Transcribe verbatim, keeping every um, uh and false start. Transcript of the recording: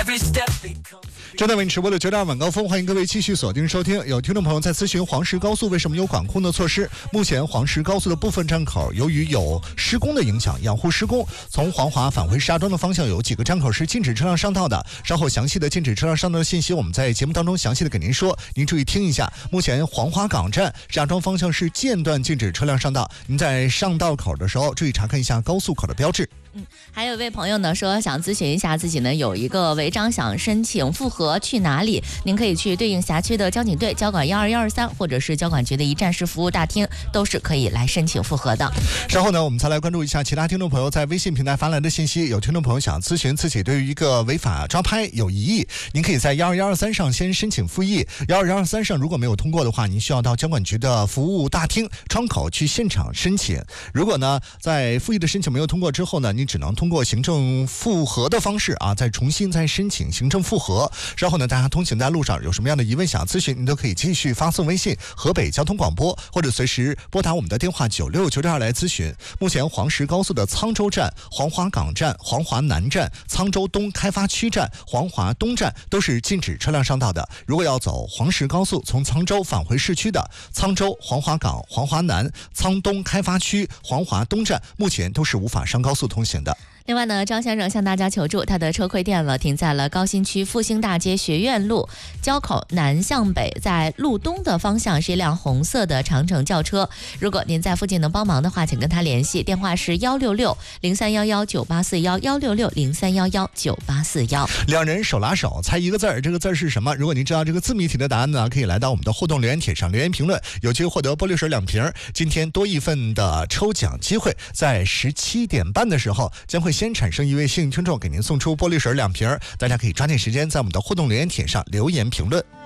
正在为你直播的九点二晚高峰，欢迎各位继续锁定收听。有听众朋友在咨询黄石高速为什么有管控的措施。目前黄石高速的部分站口由于有施工的影响，养护施工，从黄华返回石家庄的方向有几个站口是禁止车辆上道的。稍后详细的禁止车辆上道的信息，我们在节目当中详细的给您说，您注意听一下。目前黄华港站石家庄方向是间断禁止车辆上道，您在上道口的时候注意查看一下高速口的标志。 嗯，还有一位朋友呢说想咨询一下自己呢有一个违章想申请复核去哪里？您可以去对应辖区的交警队、交管幺二幺二三，或者是交管局的一站式服务大厅，都是可以来申请复核的。 稍后呢，我们再来关注一下其他听众朋友在微信平台发来的信息。有听众朋友想咨询自己对于一个违法抓拍有疑义，您可以在幺二幺二三上先申请复议。幺二幺二三上如果没有通过的话，您需要到交管局的服务大厅窗口去现场申请。如果呢在复议的申请没有通过之后呢，你只能通过行政复核的方式啊，再重新再申请行政复核。稍后呢，大家通行在路上有什么样的疑问想咨询，您都可以继续发送微信河北交通广播，或者随时拨打我们的电话九六九六二来咨询。目前黄石高速的沧州站、黄华港站、黄华南站、沧州东开发区站、黄华东站都是禁止车辆上道的。如果要走黄石高速从沧州返回市区的，沧州、黄华港、黄华南、沧东开发区、黄华东站目前都是无法上高速通行的。 另外呢，张先生向大家求助，他的车亏电了，停在了高新区复兴大街学院路交口南向北，在路东的方向是一辆红色的长城轿车。如果您在附近能帮忙的话，请跟他联系，电话是幺六六零三幺幺九八四幺幺六六零三幺幺九八四幺。 两人手拉手猜一个字儿，这个字儿是什么？如果您知道这个字谜题的答案呢，可以来到我们的互动留言帖上留言评论，有机会获得玻璃水两瓶。今天多一份的抽奖机会，在十七点半的时候将会先产生一位幸运听众给您送出玻璃水两瓶，大家可以抓紧时间在我们的互动留言帖上留言评论。